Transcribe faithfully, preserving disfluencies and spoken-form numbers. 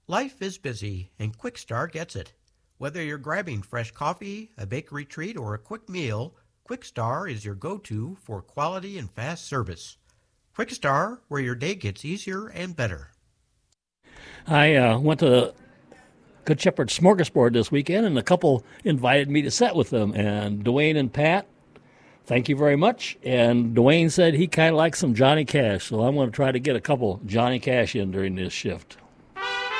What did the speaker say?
Life is busy, and Quick Star gets it. Whether you're grabbing fresh coffee, a bakery treat, or a quick meal, Quick Star is your go-to for quality and fast service. Quick Star, where your day gets easier and better. I uh, went to Good Shepherd Smorgasbord this weekend, and a couple invited me to set with them. And Dwayne and Pat, thank you very much. And Dwayne said he kind of likes some Johnny Cash, so I'm going to try to get a couple Johnny Cash in during this shift.